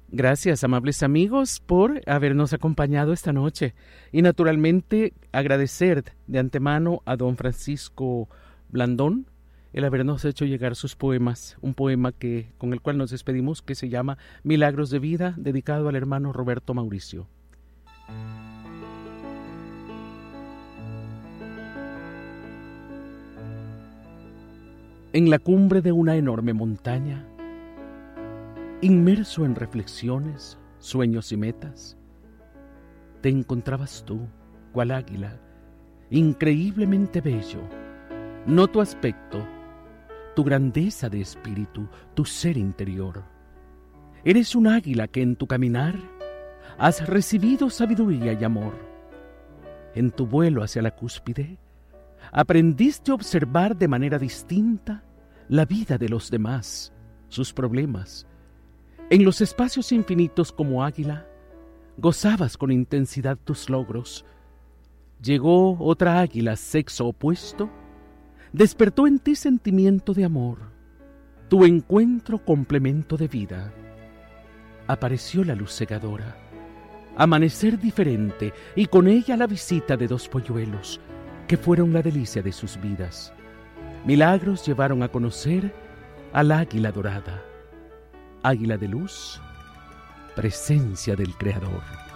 Gracias, amables amigos, por habernos acompañado esta noche. Y naturalmente agradecer de antemano a don Francisco Blandón el habernos hecho llegar sus poemas, un poema con el cual nos despedimos, que se llama Milagros de Vida, dedicado al hermano Roberto Mauricio. En la cumbre de una enorme montaña, inmerso en reflexiones, sueños y metas, te encontrabas tú, cual águila, increíblemente bello, no tu aspecto, tu grandeza de espíritu, tu ser interior. Eres un águila que en tu caminar has recibido sabiduría y amor. En tu vuelo hacia la cúspide, aprendiste a observar de manera distinta la vida de los demás, sus problemas. En los espacios infinitos como águila, gozabas con intensidad tus logros. Llegó otra águila, sexo opuesto, despertó en ti sentimiento de amor, tu encuentro complemento de vida. Apareció la luz cegadora, amanecer diferente, y con ella la visita de dos polluelos, que fueron la delicia de sus vidas. Milagros llevaron a conocer al águila dorada, águila de luz, presencia del Creador.